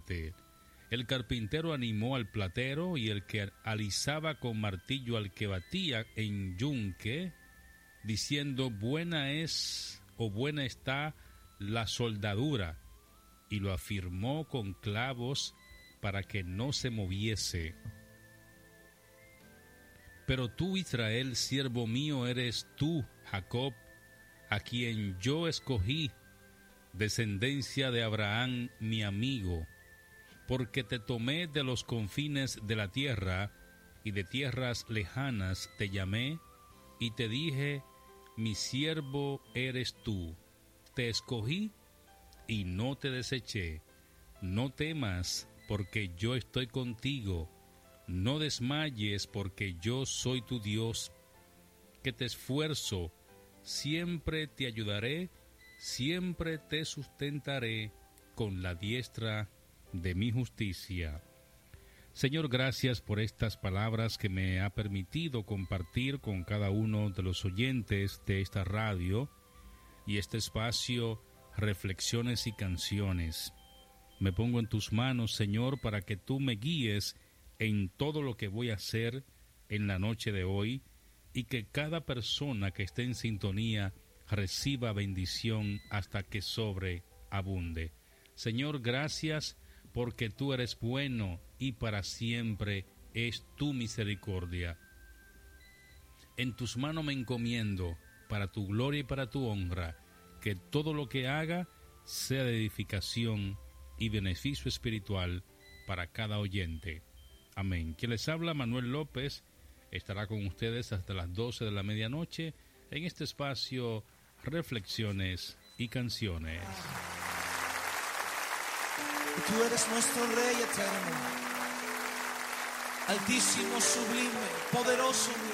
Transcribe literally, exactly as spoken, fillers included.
siete. El carpintero animó al platero, y el que alisaba con martillo al que batía en yunque, diciendo: buena es o buena está la soldadura, y lo afirmó con clavos para que no se moviese. Pero tú, Israel, siervo mío eres tú, Jacob, a quien yo escogí, descendencia de Abraham, mi amigo, porque te tomé de los confines de la tierra, y de tierras lejanas te llamé, y te dije: mi siervo eres tú. Te escogí y no te deseché. No temas, porque yo estoy contigo. No desmayes, porque yo soy tu Dios, que te esfuerzo. Siempre te ayudaré, siempre te sustentaré con la diestra de mi justicia. Señor, gracias por estas palabras que me ha permitido compartir con cada uno de los oyentes de esta radio y este espacio, Reflexiones y Canciones. Me pongo en tus manos, Señor, para que tú me guíes en todo lo que voy a hacer en la noche de hoy, y que cada persona que esté en sintonía reciba bendición hasta que sobreabunde. Señor, gracias porque tú eres bueno y para siempre es tu misericordia. En tus manos me encomiendo, para tu gloria y para tu honra, que todo lo que haga sea de edificación y beneficio espiritual para cada oyente. Amén. Quien les habla, Manuel López, estará con ustedes hasta las doce de la medianoche en este espacio Reflexiones y Canciones. Tú eres nuestro Rey eterno, altísimo, sublime, poderoso.